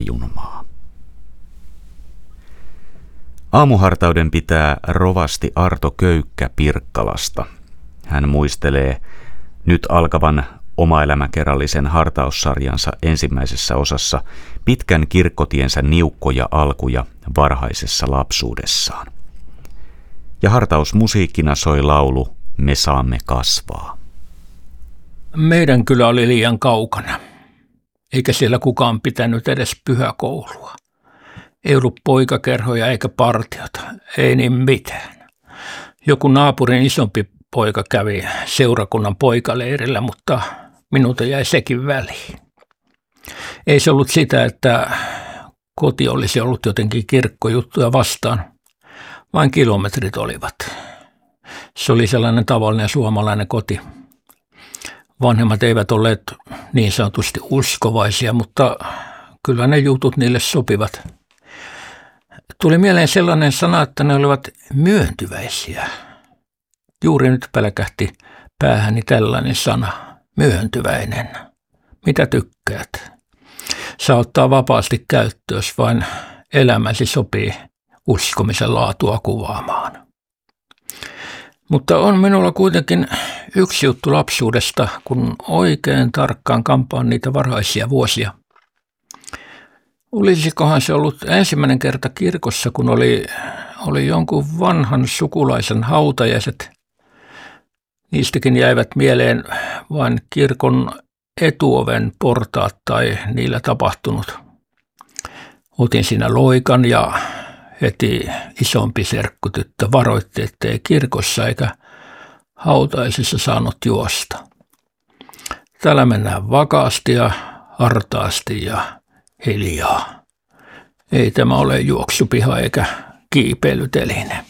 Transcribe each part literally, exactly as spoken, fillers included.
Junmaa. Aamuhartauden pitää rovasti Arto Köykkä Pirkkalasta. Hän muistelee nyt alkavan omaelämäkerrallisen hartaussarjansa ensimmäisessä osassa pitkän kirkkotiensä niukkoja alkuja varhaisessa lapsuudessaan. Ja hartausmusiikkina soi laulu Me saamme kasvaa. Meidän kylä oli liian kaukana, eikä siellä kukaan pitänyt edes pyhäkoulua. Ei ollut poikakerhoja eikä partiota, ei niin mitään. Joku naapurin isompi poika kävi seurakunnan poikaleirillä, mutta minulta jäi sekin väliin. Ei se ollut sitä, että koti olisi ollut jotenkin kirkkojuttuja vastaan, vain kilometrit olivat. Se oli sellainen tavallinen suomalainen koti. Vanhemmat eivät olleet niin sanotusti uskovaisia, mutta kyllä ne jutut niille sopivat. Tuli mieleen sellainen sana, että ne olivat myöntyväisiä. Juuri nyt pälkähti päähäni tällainen sana, myöntyväinen. Mitä tykkäät? Saa ottaa vapaasti käyttöön, jos vain elämäsi sopii uskomisen laatua kuvaamaan. Mutta on minulla kuitenkin yksi juttu lapsuudesta, kun oikein tarkkaan kampaan niitä varhaisia vuosia. Olisikohan se ollut ensimmäinen kerta kirkossa, kun oli, oli jonkun vanhan sukulaisen hautajaiset. Niistäkin jäivät mieleen vain kirkon etuoven portaat tai niillä tapahtunut. Otin siinä loikan ja heti isompi serkkutyttö varoitti, ettei kirkossa eikä hautaisissa saanut juosta. Täällä mennään vakaasti ja hartaasti ja hiljaa. Ei tämä ole juoksupiha eikä kiipeilyteline.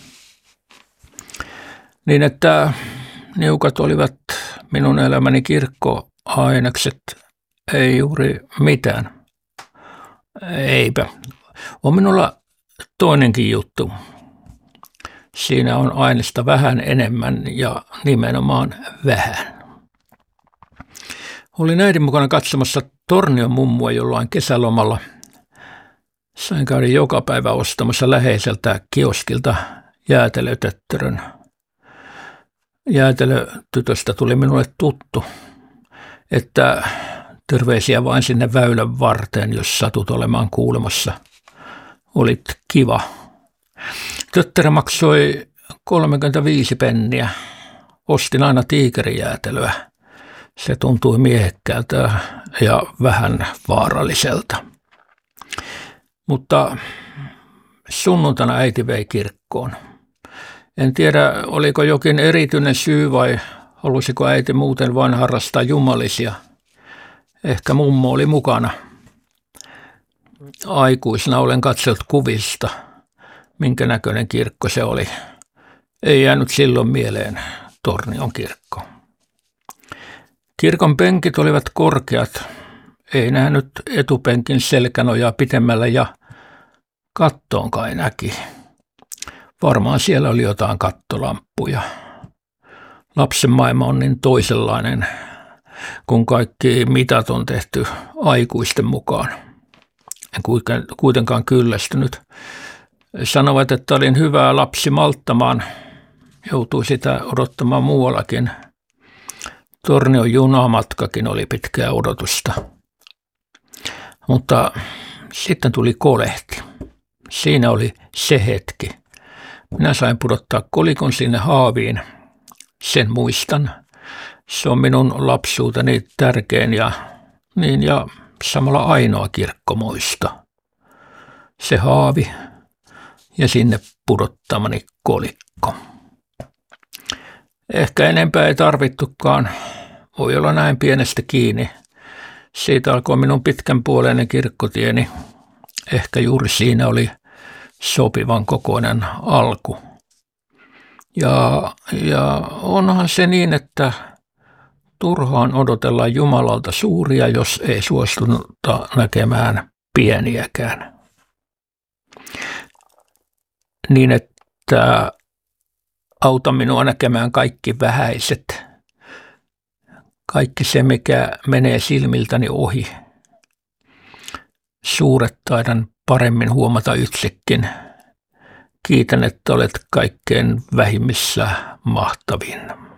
Niin että niukat olivat minun elämäni kirkkoainekset, ei juuri mitään. Eipä. On minulla toinenkin juttu. Siinä on aineesta vähän enemmän ja nimenomaan vähän. Olin äidin mukana katsomassa Tornion mummua jollain kesälomalla. Sain käydä joka päivä ostamassa läheiseltä kioskilta jäätelötöttörön. Jäätelötytöstä tuli minulle tuttu, että terveisiä vain sinne väylän varteen, jos satut olemaan kuulemassa. Olit kiva. Tötterö maksoi kolmekymmentäviisi penniä. Ostin aina tiikerijäätelöä. Se tuntui miehekkäältä ja vähän vaaralliselta. Mutta sunnuntaina äiti vei kirkkoon. En tiedä, oliko jokin erityinen syy vai halusiko äiti muuten vain harrastaa jumalisia. Ehkä mummo oli mukana. Aikuisena olen katsellut kuvista, minkä näköinen kirkko se oli. Ei jäänyt silloin mieleen Tornion kirkko. Kirkon penkit olivat korkeat. Ei nähnyt etupenkin selkänojaa pitemmällä ja kattoon kai näki. Varmaan siellä oli jotain kattolamppuja. Lapsen maailma on niin toisenlainen, kun kaikki mitat on tehty aikuisten mukaan. En kuitenkaan kyllästynyt. Sanovat, että olin hyvä lapsi malttamaan. Joutui sitä odottamaan muuallakin. Tornion junamatkakin oli pitkää odotusta. Mutta sitten tuli kolehti. Siinä oli se hetki. Minä sain pudottaa kolikon sinne haaviin. Sen muistan. Se on minun lapsuuteni tärkein ja, niin ja samalla ainoa kirkkomuisto. Se haavi ja sinne pudottamani kolikko. Ehkä enempää ei tarvittukaan. Voi olla näin pienestä kiinni. Siitä alkoi minun pitkän puoleinen kirkkotieni. Ehkä juuri siinä oli sopivan kokoinen alku. Ja, ja onhan se niin, että turhaan odotellaan Jumalalta suuria, jos ei suostuta näkemään pieniäkään. Niin, että auta minua näkemään kaikki vähäiset, kaikki se, mikä menee silmiltäni ohi. Suuret taidan paremmin huomata itsekin. Kiitän, että olet kaikkein vähimmissä mahtavin.